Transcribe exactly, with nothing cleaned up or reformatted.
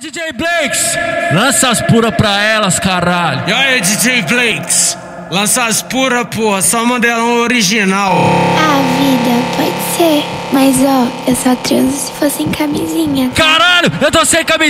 D J Blakes, lança as pura pra elas, caralho. E aí, D J Blakes, lança as pura, porra, só modelão original. Ah, vida, pode ser. Mas ó, eu só transo se fosse em camisinha. Caralho, eu tô sem camisinha.